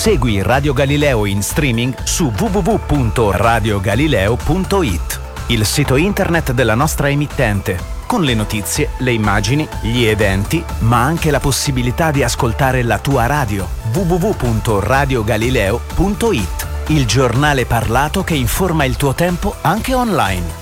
Segui Radio Galileo in streaming su www.radiogalileo.it, il sito internet della nostra emittente, con le notizie, le immagini, gli eventi, ma anche la possibilità di ascoltare la tua radio. www.radiogalileo.it, il giornale parlato che informa il tuo tempo anche online.